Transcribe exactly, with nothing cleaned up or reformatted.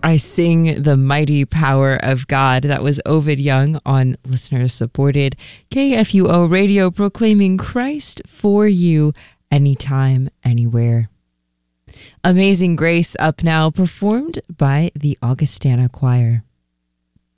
I Sing the Mighty Power of God. That was Ovid Young on listener-supported K F U O Radio, proclaiming Christ for you anytime, anywhere. Amazing Grace up now, performed by the Augustana Choir.